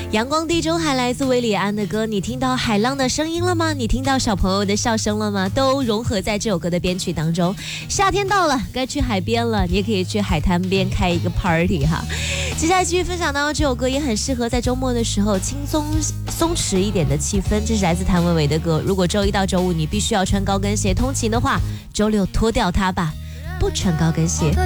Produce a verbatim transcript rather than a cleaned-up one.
阳光地中海来自韦礼安的歌，你听到海浪的声音了吗？你听到小朋友的笑声了吗？都融合在这首歌的编曲当中。夏天到了，该去海边了，你也可以去海滩边开一个 party 哈。接下来继续分享到这首歌，也很适合在周末的时候轻松松弛一点的气氛。这是来自谭维维的歌。如果周一到周五你必须要穿高跟鞋通勤的话，周六脱掉它吧，不穿高跟鞋。